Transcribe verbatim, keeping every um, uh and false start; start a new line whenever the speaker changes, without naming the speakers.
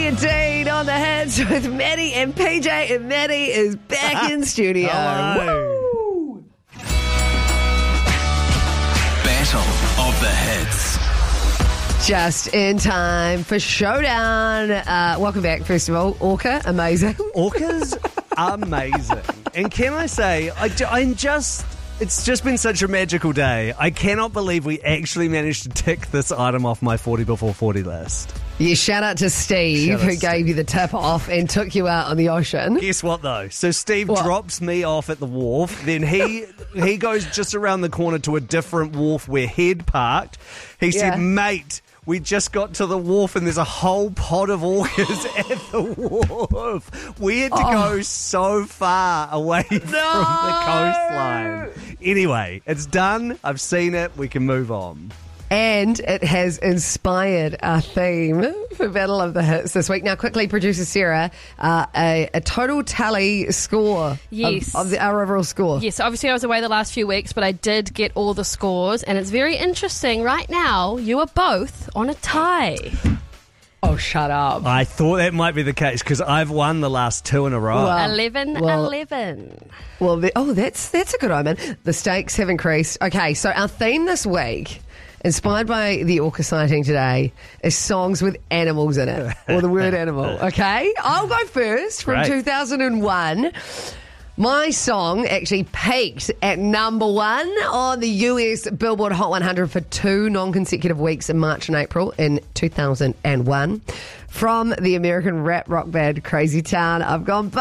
Dean on the Hits with Maddie and P J, and Maddie is back in studio.
Hello.
Woo!
Battle of the Hits.
Just in time for Showdown. Uh, welcome back, first of all. Orca, amazing.
Orca's amazing. And can I say, I, I'm just... It's just been such a magical day. I cannot believe we actually managed to tick this item off my forty before forty list.
Yeah, shout out to Steve,
Shout out
who
to
gave you the tip off and took you out on the ocean.
Guess what, though? So Steve
What?
drops me off at the wharf. Then he he goes just around the corner to a different wharf where he'd parked. He
Yeah.
said, mate, we just got to the wharf and there's a whole pod of orcas at the wharf. We had to
Oh.
go so far away from the coastline. Anyway, it's done. I've seen it. We can move on.
And it has inspired our theme for Battle of the Hits this week. Now, quickly, producer Sarah, uh, a, a total tally score of-
Yes.
of, the, our overall score.
Yes, obviously I was away the last few weeks, but I did get all the scores, and it's very interesting. Right now, you are both on a tie.
Oh, shut up.
I thought that might be the case because I've won the last two in a row.
Well,
eleven
well-
eleven.
Well, the, oh, that's that's a good omen. The stakes have increased. Okay, so our theme this week, inspired by the orca sighting today, is songs with animals in it, or the word animal. Okay, I'll go first from
Right.
two thousand one. My song actually peaked at number one on the U S Billboard Hot one hundred for two non-consecutive weeks in March and April in two thousand one. From the American rap rock band Crazy Town, I've gone